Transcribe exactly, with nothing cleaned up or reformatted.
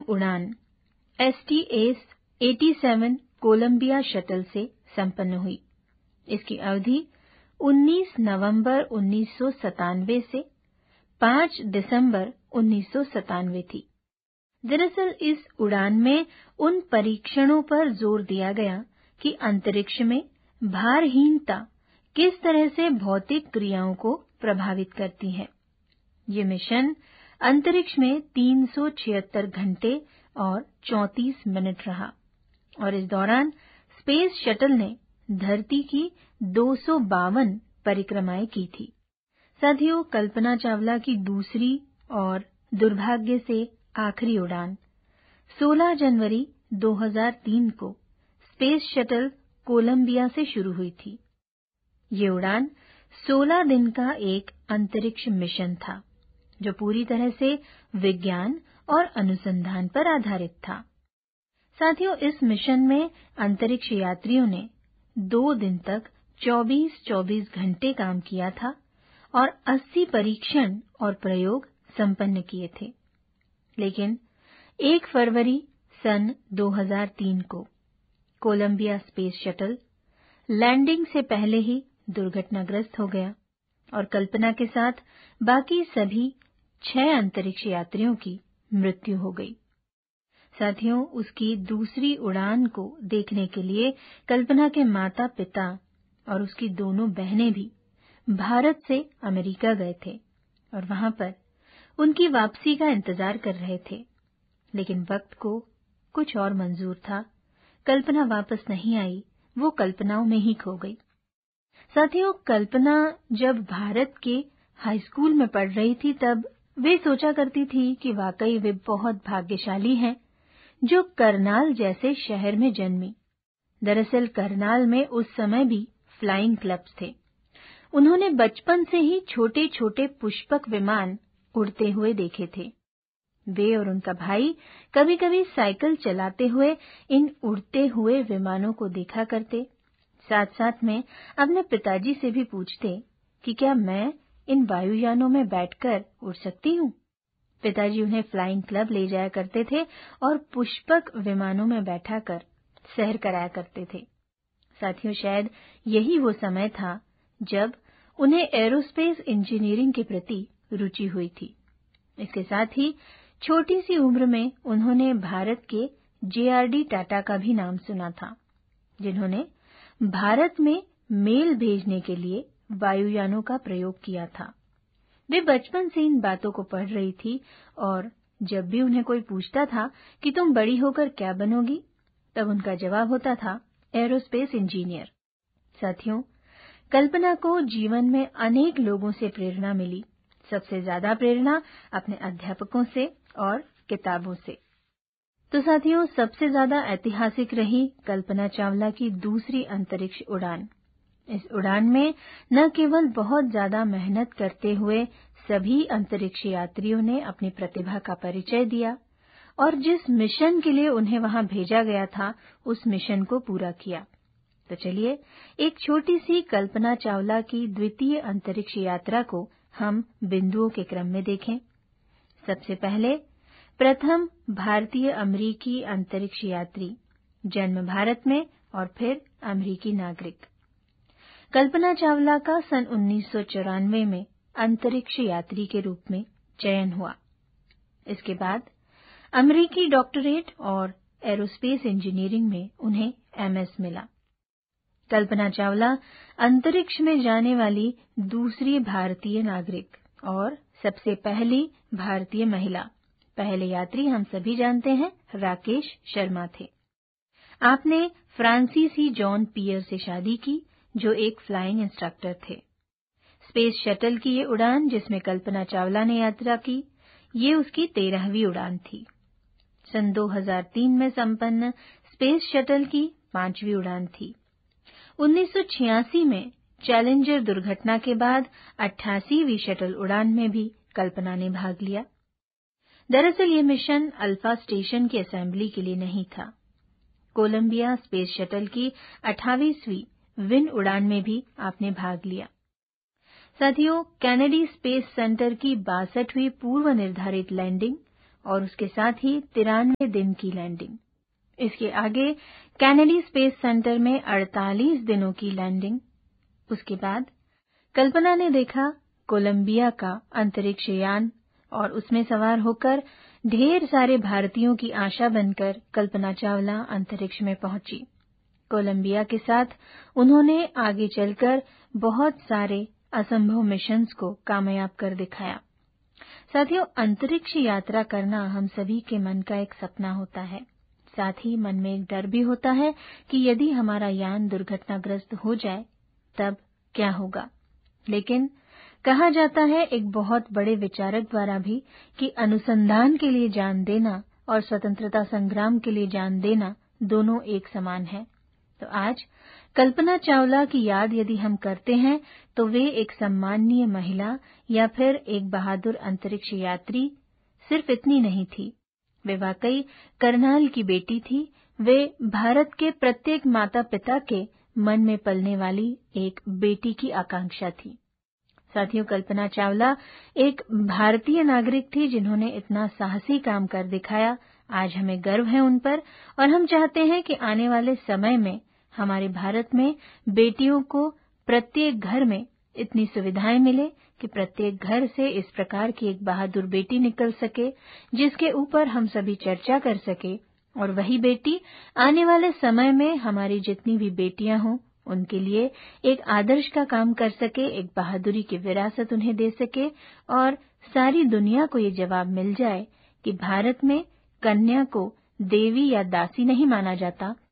उड़ान S T S सत्तासी Colombia shuttle से संपन्न हुई। इसकी अवधि उन्नीस नवंबर उन्नीस सौ सत्तानवे से पाँच दिसंबर उन्नीस सौ सत्तानवे थी। दरअसल इस उड़ान में उन परीक्षणों पर जोर दिया गया कि अंतरिक्ष में भारहीनता किस तरह से भौतिक क्रियाओं को प्रभावित करती है। ये मिशन अंतरिक्ष में तीन सौ छिहत्तर घंटे और चौंतीस मिनट रहा और इस दौरान स्पेस शटल ने धरती की दो सौ बावन परिक्रमाएं की थी। साथियों, कल्पना चावला की दूसरी और दुर्भाग्य से आखिरी उड़ान सोलह जनवरी दो हज़ार तीन को स्पेस शटल कोलंबिया से शुरू हुई थी। ये उड़ान सोलह दिन का एक अंतरिक्ष मिशन था जो पूरी तरह से विज्ञान और अनुसंधान पर आधारित था। साथियों, इस मिशन में अंतरिक्ष यात्रियों ने दो दिन तक चौबीस चौबीस घंटे काम किया था और अस्सी परीक्षण और प्रयोग संपन्न किए थे। लेकिन एक फरवरी सन दो हज़ार तीन को कोलंबिया स्पेस शटल लैंडिंग से पहले ही दुर्घटनाग्रस्त हो गया और कल्पना के साथ बाकी सभी छह अंतरिक्ष यात्रियों की मृत्यु हो गई। साथियों, उसकी दूसरी उड़ान को देखने के लिए कल्पना के माता पिता और उसकी दोनों बहनें भी भारत से अमेरिका गए थे और वहां पर उनकी वापसी का इंतजार कर रहे थे। लेकिन वक्त को कुछ और मंजूर था। कल्पना वापस नहीं आई, वो कल्पनाओं में ही खो गई। साथियों, कल्पना जब भारत के हाई स्कूल में पढ़ रही थी तब वे सोचा करती थी कि वाकई वे बहुत भाग्यशाली हैं जो करनाल जैसे शहर में जन्मी। दरअसल करनाल में उस समय भी फ्लाइंग क्लब्स थे। उन्होंने बचपन से ही छोटे छोटे पुष्पक विमान उड़ते हुए देखे थे। वे और उनका भाई कभी कभी साइकिल चलाते हुए इन उड़ते हुए विमानों को देखा करते। साथ साथ में अपने पिताजी से भी पूछते कि क्या मैं इन वायुयानों में बैठकर उड़ सकती हूँ। पिताजी उन्हें फ्लाइंग क्लब ले जाया करते थे और पुष्पक विमानों में बैठाकर सैर कराया करते थे। साथियों, शायद यही वो समय था जब उन्हें एरोस्पेस इंजीनियरिंग के प्रति रुचि हुई थी। इसके साथ ही छोटी सी उम्र में उन्होंने भारत के जे आर डी टाटा का भी नाम सुना था, जिन्होंने भारत में मेल भेजने के लिए वायुयानों का प्रयोग किया था। वे बचपन से इन बातों को पढ़ रही थी और जब भी उन्हें कोई पूछता था कि तुम बड़ी होकर क्या बनोगी, तब उनका जवाब होता था एरोस्पेस इंजीनियर। साथियों, कल्पना को जीवन में अनेक लोगों से प्रेरणा मिली। सबसे ज्यादा प्रेरणा अपने अध्यापकों से और किताबों से। तो साथियों, सबसे ज्यादा ऐतिहासिक रही कल्पना चावला की दूसरी अंतरिक्ष उड़ान। इस उड़ान में न केवल बहुत ज्यादा मेहनत करते हुए सभी अंतरिक्ष यात्रियों ने अपनी प्रतिभा का परिचय दिया और जिस मिशन के लिए उन्हें वहां भेजा गया था उस मिशन को पूरा किया। तो चलिए एक छोटी सी कल्पना चावला की द्वितीय अंतरिक्ष यात्रा को हम बिंदुओं के क्रम में देखें। सबसे पहले प्रथम भारतीय अमेरिकी अंतरिक्ष यात्री, जन्म भारत में और फिर अमेरिकी नागरिक। कल्पना चावला का सन उन्नीस सौ चौरानवे में अंतरिक्ष यात्री के रूप में चयन हुआ। इसके बाद अमेरिकी डॉक्टरेट और एरोस्पेस इंजीनियरिंग में उन्हें एम एस मिला। कल्पना चावला अंतरिक्ष में जाने वाली दूसरी भारतीय नागरिक और सबसे पहली भारतीय महिला। पहले यात्री हम सभी जानते हैं राकेश शर्मा थे। आपने फ्रांसीसी जॉन पियर से शादी की जो एक फ्लाइंग इंस्ट्रक्टर थे। स्पेस शटल की ये उड़ान जिसमें कल्पना चावला ने यात्रा की, ये उसकी तेरहवीं उड़ान थी। सन दो हज़ार तीन में संपन्न स्पेस शटल की पांचवी उड़ान थी। उन्नीस सौ छियासी में चैलेंजर दुर्घटना के बाद अट्ठासीवीं शटल उड़ान में भी कल्पना ने भाग लिया। दरअसल ये मिशन अल्फा स्टेशन की असेंबली के लिए नहीं था। कोलंबिया स्पेस शटल की अट्ठाईसवीं विन उड़ान में भी आपने भाग लिया। साथियों, कैनेडी स्पेस सेंटर की बासठवीं पूर्व निर्धारित लैंडिंग और उसके साथ ही तिरानवे दिन की लैंडिंग। इसके आगे कैनेडी स्पेस सेंटर में अड़तालीस दिनों की लैंडिंग। उसके बाद कल्पना ने देखा कोलंबिया का अंतरिक्ष यान और उसमें सवार होकर ढेर सारे भारतीयों की आशा बनकर कल्पना चावला अंतरिक्ष में पहुंची। कोलंबिया के साथ उन्होंने आगे चलकर बहुत सारे असंभव मिशंस को कामयाब कर दिखाया। साथियों, अंतरिक्ष यात्रा करना हम सभी के मन का एक सपना होता है। साथ ही मन में एक डर भी होता है कि यदि हमारा यान दुर्घटनाग्रस्त हो जाए तब क्या होगा। लेकिन कहा जाता है एक बहुत बड़े विचारक द्वारा भी कि अनुसंधान के लिए जान देना और स्वतंत्रता संग्राम के लिए जान देना दोनों एक समान है। तो आज कल्पना चावला की याद यदि हम करते हैं तो वे एक सम्माननीय महिला या फिर एक बहादुर अंतरिक्ष यात्री सिर्फ इतनी नहीं थी, वे वाकई करनाल की बेटी थी। वे भारत के प्रत्येक माता पिता के मन में पलने वाली एक बेटी की आकांक्षा थी। साथियों, कल्पना चावला एक भारतीय नागरिक थी जिन्होंने इतना साहसी काम कर दिखाया। आज हमें गर्व है उन पर और हम चाहते हैं कि आने वाले समय में हमारे भारत में बेटियों को प्रत्येक घर में इतनी सुविधाएं मिले कि प्रत्येक घर से इस प्रकार की एक बहादुर बेटी निकल सके जिसके ऊपर हम सभी चर्चा कर सके, और वही बेटी आने वाले समय में हमारी जितनी भी बेटियां हों उनके लिए एक आदर्श का काम कर सके, एक बहादुरी की विरासत उन्हें दे सके और सारी दुनिया को ये जवाब मिल जाए कि भारत में कन्या को देवी या दासी नहीं माना जाता